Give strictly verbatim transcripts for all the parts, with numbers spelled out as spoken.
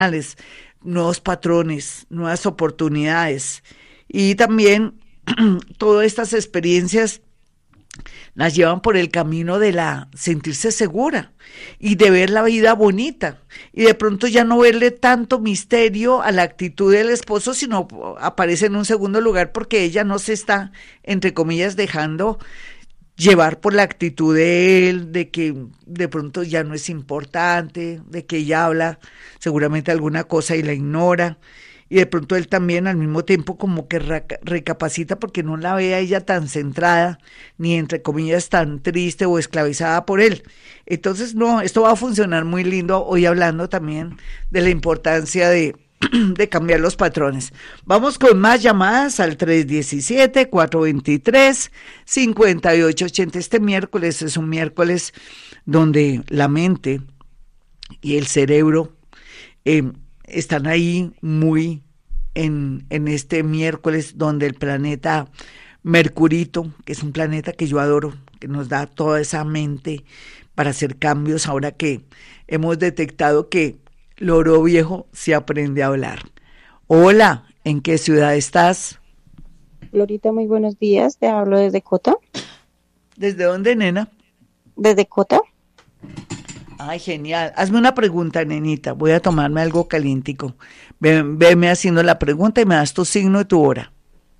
nuevos patrones, nuevas oportunidades. Y también todas estas experiencias las llevan por el camino de la sentirse segura y de ver la vida bonita y de pronto ya no verle tanto misterio a la actitud del esposo, sino aparece en un segundo lugar porque ella no se está, entre comillas, dejando llevar por la actitud de él, de que de pronto ya no es importante, de que ella habla seguramente alguna cosa y la ignora. Y de pronto él también al mismo tiempo como que recapacita porque no la ve a ella tan centrada, ni entre comillas tan triste o esclavizada por él. Entonces no, esto va a funcionar muy lindo hoy hablando también de la importancia de, de cambiar los patrones. Vamos con más llamadas al tres uno siete, cuatro dos tres, cinco ocho ocho cero. Este miércoles es un miércoles donde la mente y el cerebro eh, están ahí muy en, en este miércoles donde el planeta Mercurito, que es un planeta que yo adoro, que nos da toda esa mente para hacer cambios, ahora que hemos detectado que loro viejo se aprende a hablar. Hola, ¿en qué ciudad estás? Glorita, muy buenos días, te hablo desde Cota. ¿Desde dónde, nena? Desde Cota. Ay, genial. Hazme una pregunta, nenita. Voy a tomarme algo calientico. Ve, veme haciendo la pregunta y me das tu signo y tu hora.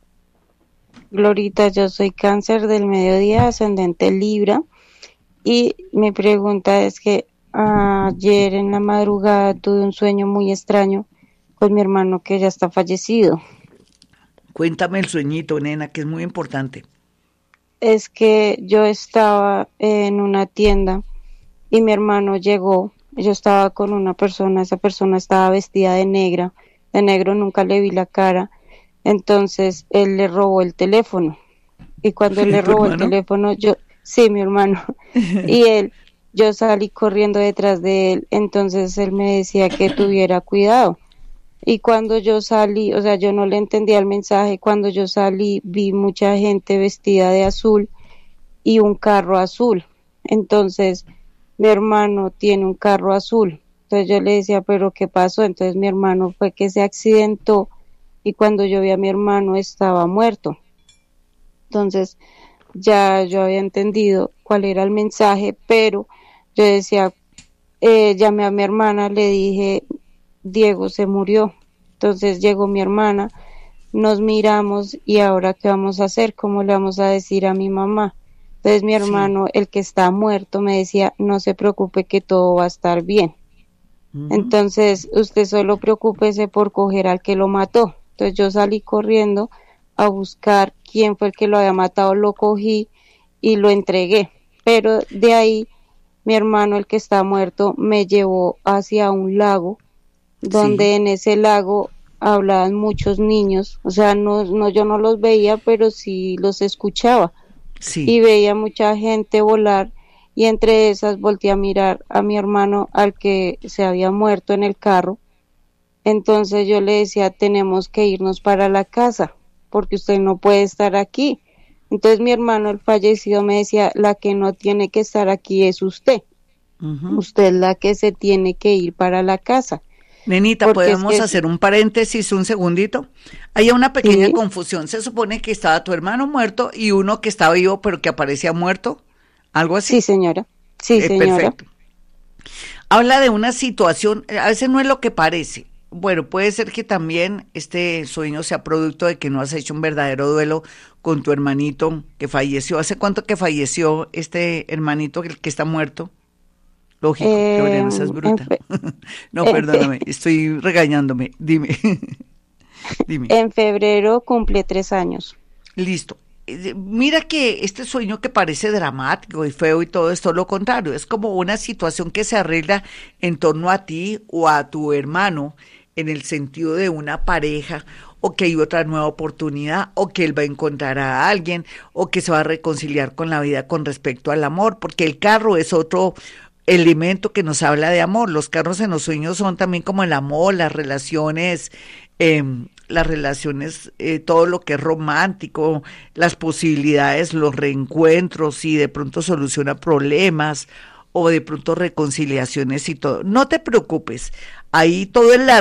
Glorita, yo soy Cáncer del mediodía, ascendente Libra. Y mi pregunta es que ayer en la madrugada tuve un sueño muy extraño con mi hermano que ya está fallecido. Cuéntame el sueñito, nena, que es muy importante. Es que yo estaba en una tienda y mi hermano llegó, yo estaba con una persona, esa persona estaba vestida de negra, de negro, nunca le vi la cara, entonces él le robó el teléfono, y cuando él le robó hermano? el teléfono, yo, sí, mi hermano, y él, yo salí corriendo detrás de él, entonces él me decía que tuviera cuidado, y cuando yo salí, o sea, yo no le entendía el mensaje, cuando yo salí vi mucha gente vestida de azul, y un carro azul, entonces mi hermano tiene un carro azul, entonces yo le decía, pero ¿qué pasó? Entonces mi hermano fue que se accidentó y cuando yo vi a mi hermano estaba muerto. Entonces ya yo había entendido cuál era el mensaje, pero yo decía, eh, llamé a mi hermana, le dije, Diego se murió. Entonces llegó mi hermana, nos miramos y ahora ¿qué vamos a hacer? ¿Cómo le vamos a decir a mi mamá? Entonces mi hermano, sí. El que está muerto, me decía, no se preocupe que todo va a estar bien. Uh-huh. Entonces, usted solo preocúpese por coger al que lo mató. Entonces yo salí corriendo a buscar quién fue el que lo había matado, lo cogí y lo entregué. Pero de ahí, mi hermano, el que está muerto, me llevó hacia un lago, donde sí. En ese lago hablaban muchos niños. O sea, no, no, yo no los veía, pero sí los escuchaba. Sí. Y veía mucha gente volar y entre esas volteé a mirar a mi hermano al que se había muerto en el carro. Entonces yo le decía, tenemos que irnos para la casa porque usted no puede estar aquí. Entonces mi hermano, el fallecido, me decía, la que no tiene que estar aquí es usted. Uh-huh. Usted es la que se tiene que ir para la casa. Nenita, ¿podemos es que... hacer un paréntesis un segundito? Hay una pequeña ¿Sí? confusión. Se supone que estaba tu hermano muerto y uno que estaba vivo pero que aparecía muerto. ¿Algo así? Sí, señora. Sí, eh, señora. Perfecto. Habla de una situación, a veces no es lo que parece. Bueno, puede ser que también este sueño sea producto de que no has hecho un verdadero duelo con tu hermanito que falleció. ¿Hace cuánto que falleció este hermanito el que está muerto? Lógico, eh, que Oriana, esa es bruta. Fe... no, perdóname, estoy regañándome. Dime. Dime. En febrero cumple tres años. Listo. Mira que este sueño que parece dramático y feo y todo esto, lo contrario, es como una situación que se arregla en torno a ti o a tu hermano en el sentido de una pareja o que hay otra nueva oportunidad o que él va a encontrar a alguien o que se va a reconciliar con la vida con respecto al amor, porque el carro es otro elemento que nos habla de amor. Los carros en los sueños son también como el amor, las relaciones, eh, las relaciones, eh, todo lo que es romántico, las posibilidades, los reencuentros y de pronto soluciona problemas o de pronto reconciliaciones y todo. No te preocupes, ahí todo el